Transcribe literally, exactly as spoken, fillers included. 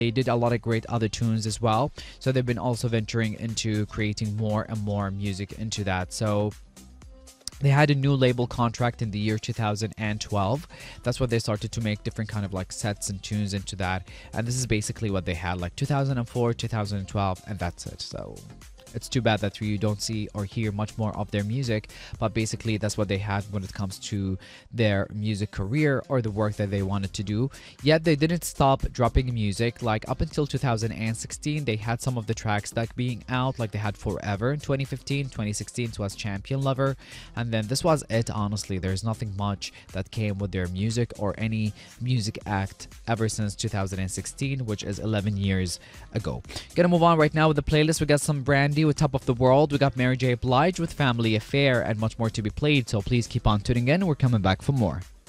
They did a lot of great other tunes as well. So they've been also venturing into creating more and more music into that. So they had a new label contract in the year two thousand twelve. That's when they started to make different kind of like sets and tunes into that. And this is basically what they had, like two thousand four, two thousand twelve, and that's it. So it's too bad that you don't see or hear much more of their music, but basically that's what they had when it comes to their music career or the work that they wanted to do. Yet they didn't stop dropping music. Like up until two thousand sixteen, they had some of the tracks like being out, like they had Forever in twenty fifteen. twenty sixteen was Champion Lover, and then this was it. Honestly, there's nothing much that came with their music or any music act ever since two thousand sixteen, which is eleven years ago. Gonna move on right now with the playlist. We got some Brandy with Top of the World. We got Mary J. Blige with Family Affair, and much more to be played. So please keep on tuning in. We're coming back for more.